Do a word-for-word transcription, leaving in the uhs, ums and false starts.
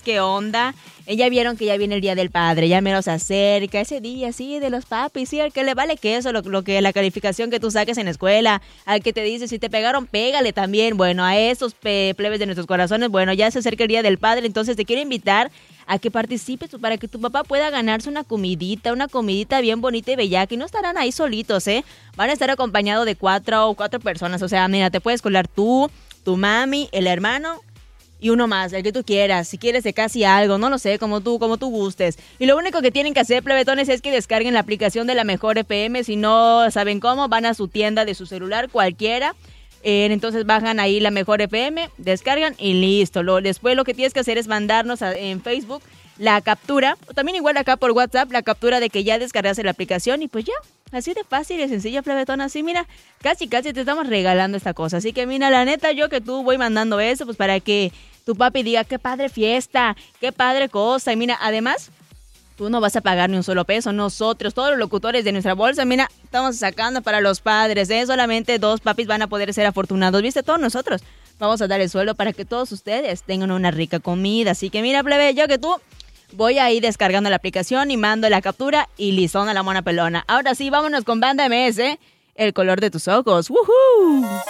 ¿Qué onda? Eh, Ya vieron que ya viene el Día del Padre, ya menos se acerca ese día, sí, de los papis, sí, al que le vale que eso, lo, lo que la calificación que tú saques en la escuela, al que te dice, si te pegaron, pégale también. Bueno, a esos pe- plebes de nuestros corazones, bueno, ya se acerca el Día del Padre, entonces te quiero invitar a que participes para que tu papá pueda ganarse una comidita, una comidita bien bonita y bellaca, y no estarán ahí solitos, ¿eh? Van a estar acompañados de cuatro o cuatro personas, o sea, mira, te puedes colar tú, tu mami, el hermano y uno más, el que tú quieras, si quieres de casi algo, no lo sé, como tú, como tú gustes. Y lo único que tienen que hacer, plebetones, es que descarguen la aplicación de la Mejor F M. Si no saben cómo, van a su tienda de su celular, cualquiera. Eh, entonces bajan ahí la Mejor F M, descargan y listo. Lo, después lo que tienes que hacer es mandarnos a- en Facebook la captura, o también igual acá por WhatsApp, la captura de que ya descargaste la aplicación y pues ya. Así de fácil y sencilla, plebetón. Así, mira, casi, casi te estamos regalando esta cosa. Así que, mira, la neta, yo que tú voy mandando eso, pues para que tu papi diga, qué padre fiesta, qué padre cosa. Y mira, además, tú no vas a pagar ni un solo peso. Nosotros, todos los locutores de nuestra bolsa, mira, estamos sacando para los padres, ¿eh? Solamente dos papis van a poder ser afortunados. ¿Viste? Todos nosotros vamos a dar el sueldo para que todos ustedes tengan una rica comida. Así que, mira, plebe, yo que tú voy a ir descargando la aplicación y mando la captura y listón a la mona pelona. Ahora sí, vámonos con Banda M S, el color de tus ojos. ¡Woohoo!